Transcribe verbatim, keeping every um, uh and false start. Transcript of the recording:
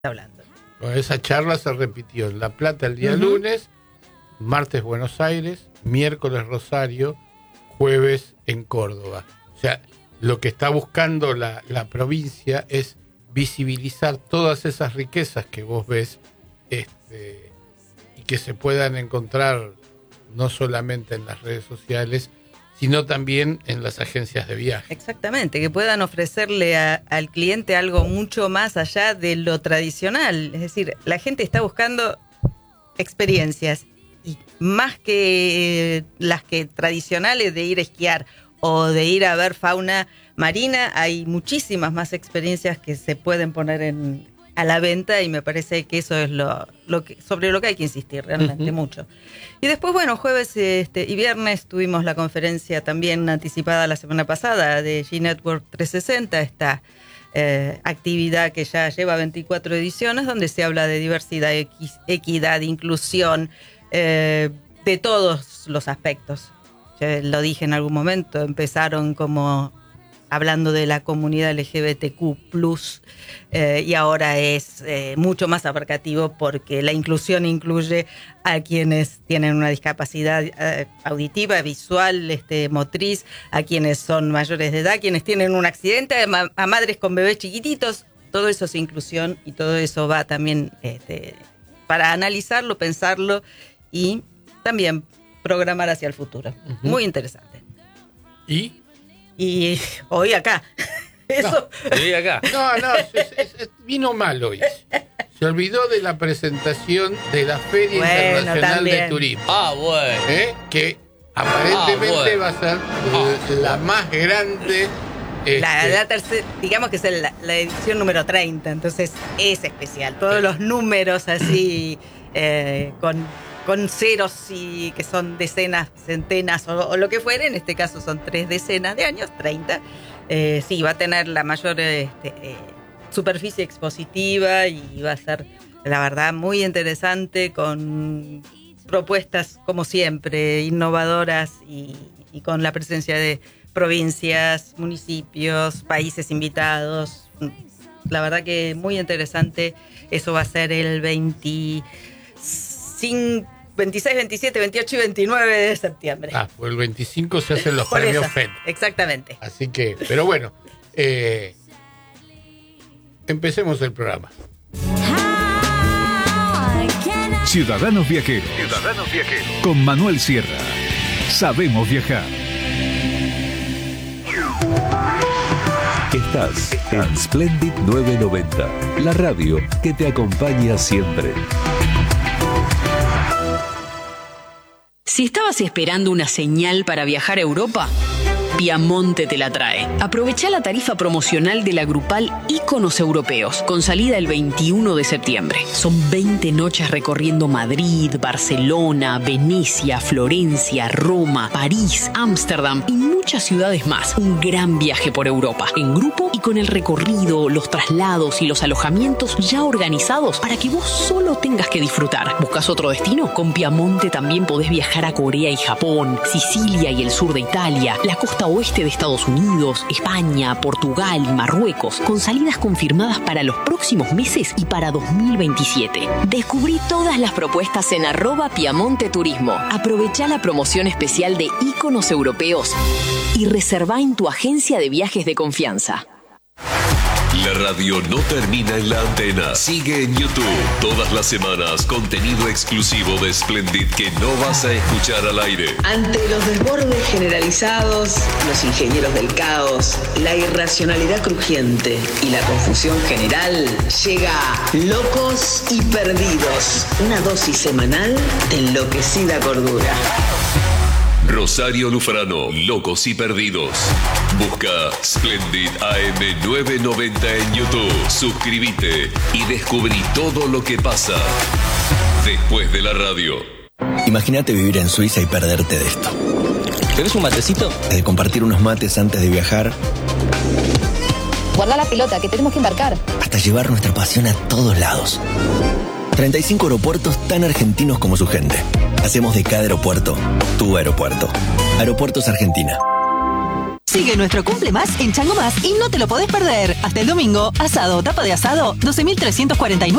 hablando. Bueno, esa charla se repitió en La Plata el día uh-huh. lunes, martes Buenos Aires, miércoles Rosario, jueves en Córdoba. O sea, lo que está buscando la, la provincia es visibilizar todas esas riquezas que vos ves este, y que se puedan encontrar no solamente en las redes sociales, sino también en las agencias de viaje. Exactamente, que puedan ofrecerle a, al cliente algo mucho más allá de lo tradicional. Es decir, la gente está buscando experiencias, y más que las que tradicionales de ir a esquiar o de ir a ver fauna marina, hay muchísimas más experiencias que se pueden poner en, a la venta, y me parece que eso es lo, lo que, sobre lo que hay que insistir realmente uh-huh. mucho. Y después, bueno, jueves este, y viernes tuvimos la conferencia también anticipada la semana pasada de G-Network trescientos sesenta, esta eh, actividad que ya lleva veinticuatro ediciones, donde se habla de diversidad, equi- equidad, inclusión, eh, de todos los aspectos. Ya lo dije en algún momento, empezaron como hablando de la comunidad L G B T Q plus, eh, y ahora es eh, mucho más abarcativo, porque la inclusión incluye a quienes tienen una discapacidad eh, auditiva, visual, este, motriz, a quienes son mayores de edad, quienes tienen un accidente, a, ma- a madres con bebés chiquititos. Todo eso es inclusión, y todo eso va también este, para analizarlo, pensarlo y también programar hacia el futuro. Uh-huh. Muy interesante. ¿Y? Y hoy acá. Eso. No, hoy acá. No, no, es, es, es, vino mal hoy. Se olvidó de la presentación de la Feria bueno, Internacional también. de Turismo. Ah, bueno. ¿Eh? Que aparentemente ah, bueno. va a ser ah, la más grande. Este... La, la tercera, digamos que es la, la edición número treinta, entonces es especial. Todos sí. los números así, eh, con... con ceros y que son decenas, centenas o, o lo que fuere, en este caso son tres decenas de años, treinta, eh, sí, va a tener la mayor este, eh, superficie expositiva, y va a ser, la verdad, muy interesante, con propuestas, como siempre, innovadoras, y, y con la presencia de provincias, municipios, países invitados. La verdad que muy interesante. Eso va a ser el veinticinco, veintiséis, veintisiete, veintiocho y veintinueve de septiembre. Ah, pues el veinticinco se hacen los Por premios eso, F E D. Exactamente. Así que, pero bueno, eh, empecemos el programa. Ciudadanos Viajeros. Ciudadanos Viajeros. Con Manuel Sierra. Sabemos viajar. Estás en Splendid novecientos noventa, la radio que te acompaña siempre. Si estabas esperando una señal para viajar a Europa, Piamonte te la trae. Aprovecha la tarifa promocional de la grupal Íconos Europeos, con salida el veintiuno de septiembre. Son veinte noches recorriendo Madrid, Barcelona, Venecia, Florencia, Roma, París, Ámsterdam y muchas ciudades más. Un gran viaje por Europa, en grupo y con el recorrido, los traslados y los alojamientos ya organizados para que vos solo tengas que disfrutar. ¿Buscas otro destino? Con Piamonte también podés viajar a Corea y Japón, Sicilia y el sur de Italia, la costa oeste de Estados Unidos, España, Portugal y Marruecos, con salidas confirmadas para los próximos meses y para dos mil veintisiete. Descubrí todas las propuestas en arroba Piamonte Turismo. Aprovechá la promoción especial de Íconos Europeos y reservá en tu agencia de viajes de confianza. La radio no termina en la antena. Sigue en YouTube. Todas las semanas, contenido exclusivo de Splendid que no vas a escuchar al aire. Ante los desbordes generalizados, los ingenieros del caos, la irracionalidad crujiente y la confusión general, llega Locos y Perdidos. Una dosis semanal de enloquecida cordura. Rosario Lufrano, Locos y Perdidos. Busca Splendid A M novecientos noventa en YouTube. Suscríbete y descubrí todo lo que pasa después de la radio. Imagínate vivir en Suiza y perderte de esto. ¿Querés un matecito? De compartir unos mates antes de viajar. Guarda la pelota, que tenemos que embarcar. Hasta llevar nuestra pasión a todos lados. treinta y cinco aeropuertos tan argentinos como su gente. Hacemos de cada aeropuerto tu aeropuerto. Aeropuertos Argentina. Sigue nuestro Cumple Más en Chango Más y no te lo podés perder. Hasta el domingo, asado o tapa de asado, doce mil trescientos cuarenta y nueve